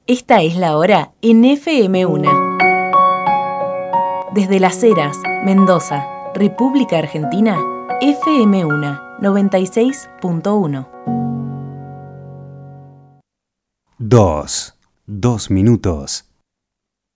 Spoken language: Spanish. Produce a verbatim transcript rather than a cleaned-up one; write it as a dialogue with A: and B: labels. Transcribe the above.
A: Esta es la hora en F M uno. Desde Las Heras, Mendoza, República Argentina, F M uno, noventa y seis punto uno.
B: Dos. Dos minutos.